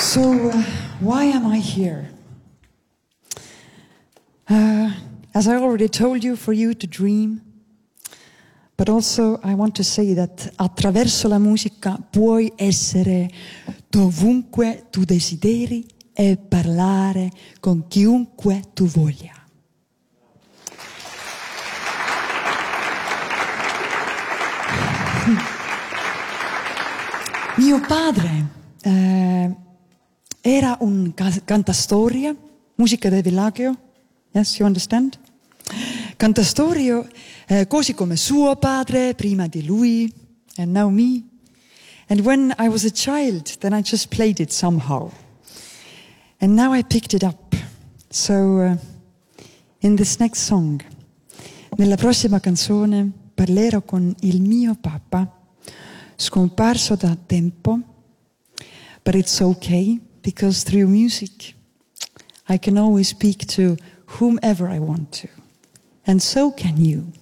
So, why am I here? As I already told you, for you to dream. But also I want to say that attraverso la musica puoi essere dovunque tu desideri e parlare con chiunque tu voglia. Mio padre era un cantastorie, musica del villaggio. Yes, you understand? Cantastorie, così come suo padre, prima di lui, and now me. And when I was a child, then I just played it somehow. And now I picked it up. So, in this next song, nella prossima canzone, parlerò con il mio papà, scomparso da tempo, but it's okay, because through music, I can always speak to whomever I want to. And so can you.